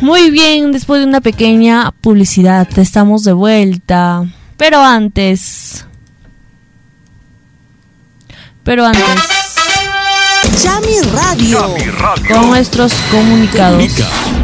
Muy bien, después de una pequeña publicidad, estamos de vuelta. Pero antes. Yami Radio. Con nuestros comunicados.